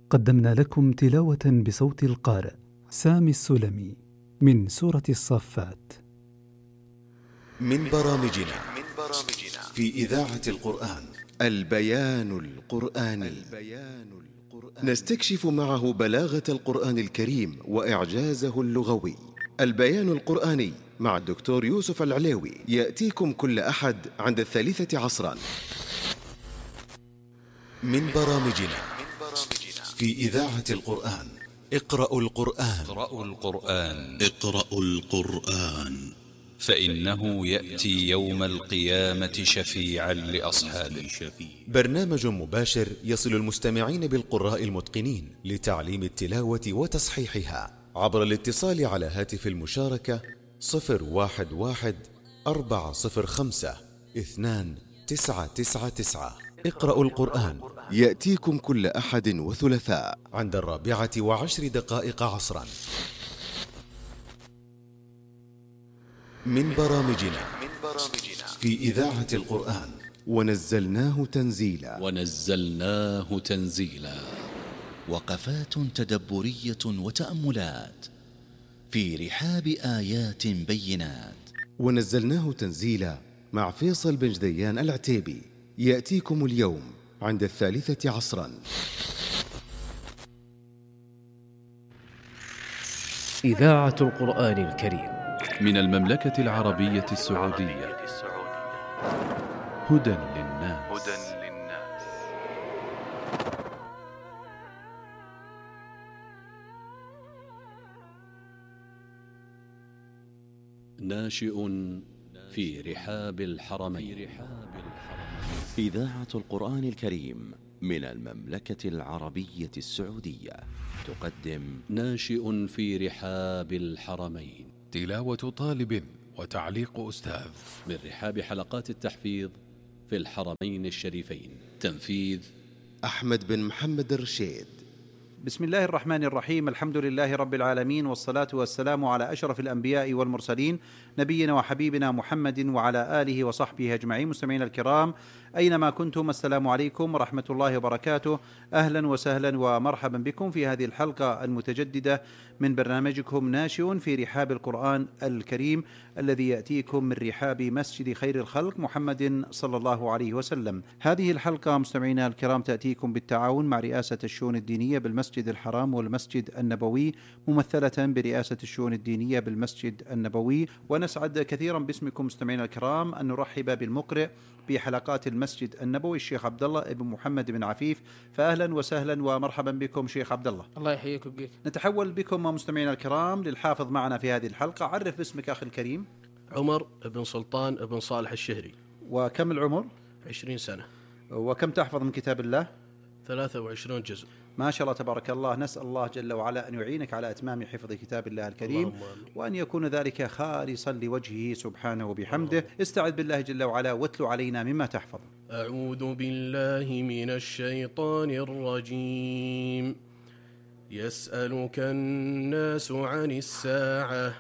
قدمنا لكم تلاوة بصوت القارئ سامي السلمي من سورة الصافات. من برامجنا في إذاعة القرآن البيان القرآني. نستكشف معه بلاغة القرآن الكريم وإعجازه اللغوي. البيان القرآني مع الدكتور يوسف العليوي يأتيكم كل أحد عند 3 عصرا. من برامجنا في إذاعة القرآن اقرأوا القرآن اقرأوا القرآن فإنه يأتي يوم القيامة شفيعا لأصحابه. برنامج مباشر يصل المستمعين بالقراء المتقنين لتعليم التلاوة وتصحيحها عبر الاتصال على هاتف المشاركة 011-405-2999. اقرأوا القرآن يأتيكم كل أحد وثلاثاء عند 14:10 عصرا. من برامجنا في إذاعة القرآن ونزلناه تنزيلا. وقفات تدبرية وتأملات في رحاب آيات بينات. ونزلناه تنزيلا مع فيصل بن جديان العتيبي يأتيكم اليوم عند 3 عصرا. إذاعة القرآن الكريم من المملكة العربية السعودية. هدى للناس. ناشئ في رحاب الحرمين. إذاعة القرآن الكريم من المملكة العربية السعودية تقدم ناشئ في رحاب الحرمين، تلاوة طالب وتعليق أستاذ من رحاب حلقات التحفيظ في الحرمين الشريفين. تنفيذ أحمد بن محمد الرشيد. بسم الله الرحمن الرحيم. الحمد لله رب العالمين، والصلاة والسلام على أشرف الأنبياء والمرسلين، نبينا وحبيبنا محمد وعلى آله وصحبه أجمعين. مستمعين الكرام أينما كنتم، السلام عليكم ورحمة الله وبركاته. أهلا وسهلا ومرحبا بكم في هذه الحلقة المتجددة من برنامجكم ناشئ في رحاب القرآن الكريم، الذي يأتيكم من رحاب مسجد خير الخلق محمد صلى الله عليه وسلم. هذه الحلقة مستمعينا الكرام تأتيكم بالتعاون مع رئاسة الشؤون الدينية بالمسجد الحرام والمسجد النبوي، ممثلة برئاسة الشؤون الدينية بالمسجد النبوي. ونسعد كثيرا باسمكم مستمعينا الكرام أن نرحب بالمقرئ بحلقات المسجد النبوي الشيخ عبد الله ابن محمد بن عفيف. فأهلا وسهلا ومرحبا بكم شيخ عبد الله. الله يحييك ويبقيك. نتحول بكم مستمعينا الكرام للحافظ معنا في هذه الحلقة. عرف باسمك أخي الكريم. عمر بن سلطان بن صالح الشهري. وكم العمر؟ 20 سنة. وكم تحفظ من كتاب الله؟ 23 جزء. ما شاء الله تبارك الله. نسأل الله جل وعلا أن يعينك على إتمام حفظ كتاب الله الكريم، وأن يكون ذلك خالصا لوجهه سبحانه وبحمده. استعذ بالله جل وعلا واتل علينا مما تحفظ. أعوذ بالله من الشيطان الرجيم. يسألك الناس عن الساعة